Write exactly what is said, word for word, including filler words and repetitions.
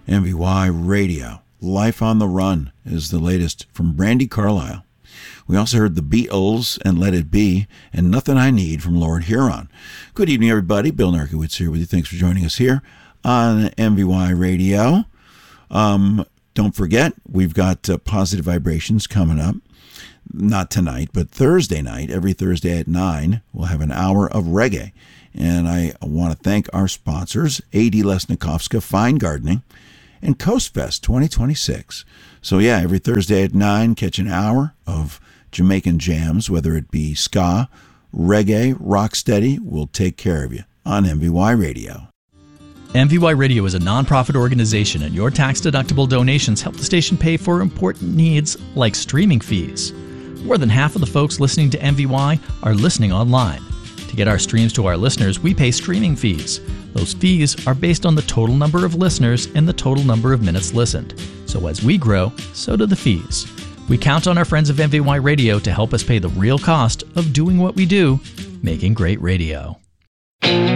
M V Y Radio. Life on the Run is the latest from Brandi Carlile. We also heard the Beatles and Let It Be and Nothing I Need from Lord Huron. Good evening, everybody. Bill Narkowitz here with you. Thanks for joining us here on M V Y Radio. Um, don't forget, we've got uh, Positive Vibrations coming up. Not tonight, but Thursday night. Every Thursday at nine, we'll have an hour of reggae. And I want to thank our sponsors, A D Lesnikovska Fine Gardening, and Coast Fest twenty twenty-six. So yeah, every Thursday at nine, catch an hour of Jamaican jams, whether it be ska, reggae, rocksteady. We'll take care of you on M V Y Radio. M V Y Radio is a non-profit organization, and your tax-deductible donations help the station pay for important needs like streaming fees. More than half of the folks listening to M V Y are listening online. To get our streams to our listeners, we pay streaming fees. Those fees are based on the total number of listeners and the total number of minutes listened. So as we grow, so do the fees. We count on our friends of M V Y Radio to help us pay the real cost of doing what we do, making great radio.